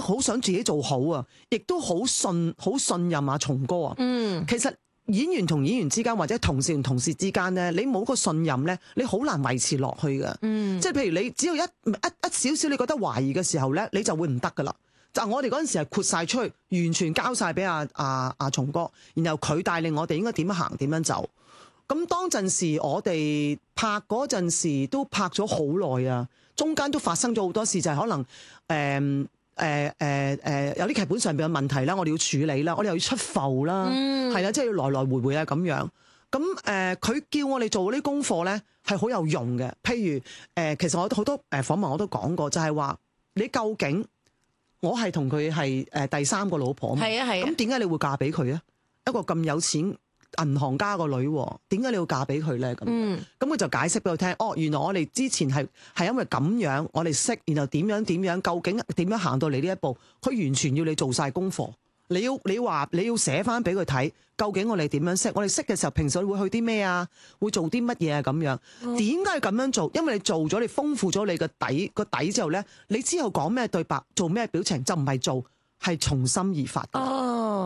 好想自己做好啊，亦都好信任阿松哥啊。其實演員同演員之間或者同事同同事之間咧，你冇個信任咧，你好難維持落去嘅。即係譬如你只要一少少你覺得懷疑嘅時候咧，你就會唔得噶啦。就我哋嗰陣時係豁晒出去，完全交晒俾阿松哥，然後佢帶領我哋應該點樣行點樣走。咁當陣時我哋拍嗰陣時都拍咗好耐啊，中間都發生咗好多事，就係可能有啲劇本上邊嘅問題啦，我哋要處理啦，我哋又要出埠啦，係啦，即係要來來回回啊咁樣。咁佢叫我哋做嗰啲功課咧係好有用嘅。譬如其實我好多訪問我都講過，就係話你究竟我係同佢係第三個老婆嘛，咁點解你會嫁俾佢啊？一個咁有錢銀行家個女，點解你要嫁俾佢咧？咁佢就解釋俾我聽，原來我哋之前係因為咁樣，我哋識，然後點樣，究竟點樣行到嚟呢一步？佢完全要你做晒功課，你要寫翻俾佢睇，究竟我哋點樣識？我哋識嘅時候，平時會去啲咩啊？會做啲乜嘢啊？咁樣點解要咁樣做？因為你做咗，你豐富咗你個底之後咧，你之後講咩對白，做咩表情，就唔係做，係從心而發。